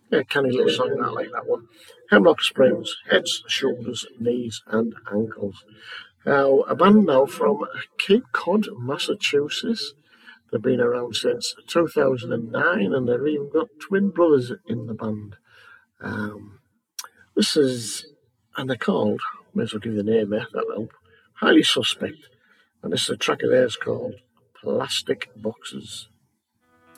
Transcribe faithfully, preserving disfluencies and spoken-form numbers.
Yeah, canny little song. I like that one. Hemlock Springs, heads, shoulders, knees, and ankles. Now, a band now from Cape Cod, Massachusetts. They've been around since two thousand nine, and they've even got twin brothers in the band. Um, this is, and they're called, may as well give you the name there, that'll help. Highly Suspect. And this is a track of theirs called Plastic Boxes.